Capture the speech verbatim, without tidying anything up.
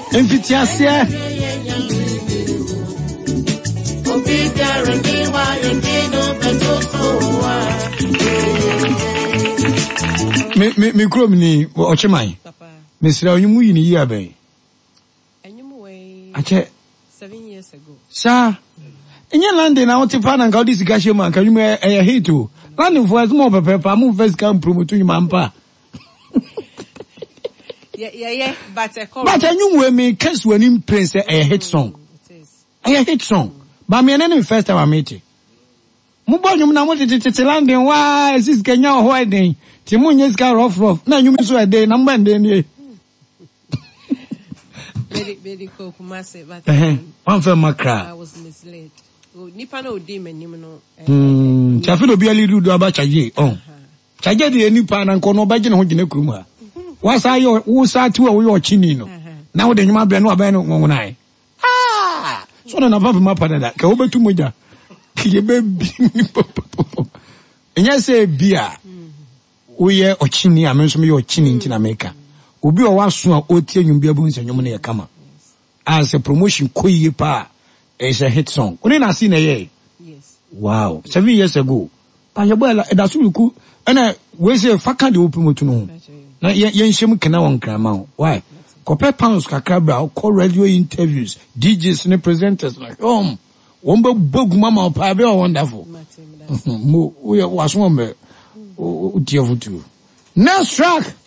Enfitiasia. Me me me krom ni ochimai. Misra onyimu yi ni yi aben. Enyumu we Ache seven years ago. Sa Enye lande na wote pa na nka odi sika hye man ka nyumu e hit o. Lande for small pepe pa mu first can promote nyuma mpa. Yeah yeah yeah but a call. But anyumu me case wani prince a hit song. It is. A hit song. Ba me na first time I meet it. Mu bo nyum na mo tete lande wa esis Kenya ho eden. Ti mu nye sika rough rough. Na nyum so eden na mba nden ni. Very very cool kumase but Eh. One for makra. I was misled. Nipa na odi manim no. Hmm, chafe do bia lidu do aba chaje. Oh. Chaje de nipa na nko no ba gine ho gine kurum ha. Wasa yo wo sa tu a wo yo chini no. Na wo de nyuma bia no aba no ngonai. Ah! So na papa mapa da ka wo betu moja. Kiye be bi ni papa. Enya se bia. Wo ye ochini a menso me ye ochini ntina meka. Obi o waso a otie nwum bia bu nsanyum na ye kama. As a promotion koyi pa. It's a hit song. When I seen a year. Yes. Wow. Seven years ago. But your boy that's really cool. And I we say faka de open to know. Na yen shem kana won krama. Why? Kope pounds kakabra call radio interviews, D Js and presenters like um one bug mama pa be wonderful. Mo we was one me o dear for two. Next track.